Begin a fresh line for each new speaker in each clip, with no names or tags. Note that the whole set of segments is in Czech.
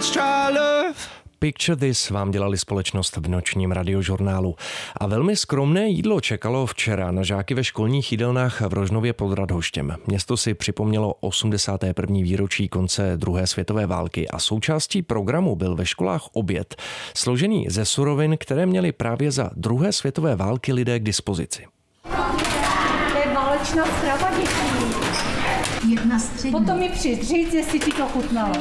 let's try love.
Picture This vám dělali společnost v nočním radiožurnálu. A velmi skromné jídlo čekalo včera na žáky ve školních jídelnách v Rožnově pod Radhoštěm. Město si připomnělo 81. výročí konce druhé světové války a součástí programu byl ve školách oběd, složený ze surovin, které měli právě za druhé světové války lidé k dispozici.
To je válečná strava dětí.
Jedna střední.
Potom mi říct, jestli ti to chutnalo.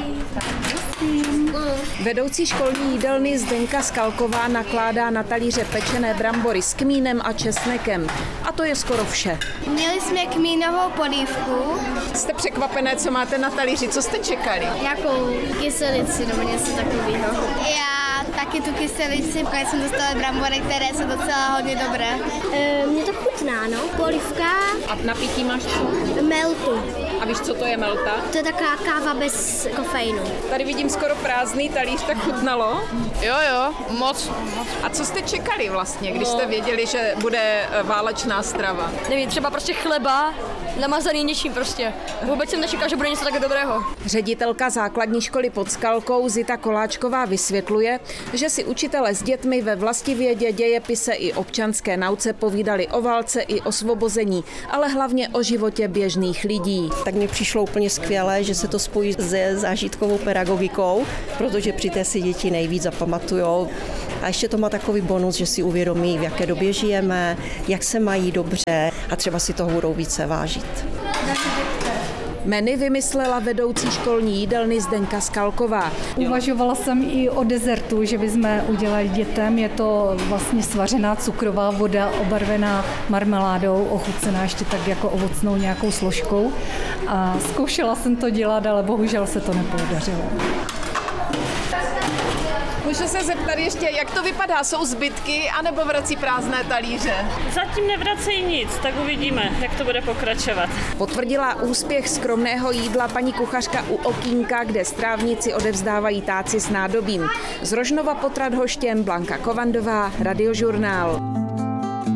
Vedoucí školní jídelny Zdenka Skalková nakládá na talíře pečené brambory s kmínem a česnekem. A to je skoro vše.
Měli jsme kmínovou polívku.
Jste překvapené, co máte na talíři? Co jste čekali?
Jakou kyselici nebo něco takového. Já taky tu kyselici, protože jsem dostala brambory, které jsou docela hodně dobré. Mně to chutná, no. Polívka.
A na pití máš co?
Meltu.
A víš, co to je melta?
To je taková káva bez kofeinu.
Tady vidím skoro prázdný talíř, tak chutnalo?
Jo, moc.
A co jste čekali vlastně, když jste věděli, že bude válečná strava?
Nevím, třeba prostě chleba, namazaný něčím prostě. Vůbec jsem nečekal, že bude něco tak dobrého.
Ředitelka základní školy pod Skalkou Zita Koláčková vysvětluje, že si učitelé s dětmi ve vlastivědě, dějepise i občanské nauce povídali o válce i osvobození, ale hlavně o životě běžných lidí.
Tak mně přišlo úplně skvělé, že se to spojí se zážitkovou pedagogikou, protože při té si děti nejvíc zapamatujou. A ještě to má takový bonus, že si uvědomí, v jaké době žijeme, jak se mají dobře a třeba si toho budou více vážit.
Menu vymyslela vedoucí školní jídelny Zdenka Skalková.
Uvažovala jsem i o dezertu, že bychom udělali dětem. Je to vlastně svařená cukrová voda, obarvená marmeládou, ochucená ještě tak jako ovocnou nějakou složkou. A zkoušela jsem to dělat, ale bohužel se to nepodařilo.
Můžu se zeptat ještě, jak to vypadá? Jsou zbytky anebo vrací prázdné talíře?
Zatím nevracejí nic, tak uvidíme, jak to bude pokračovat.
Potvrdila úspěch skromného jídla paní kuchařka u okýnka, kde strávníci odevzdávají táci s nádobím. Z Rožnova pod Radhoštěm Blanka Kovandová, Radiožurnál.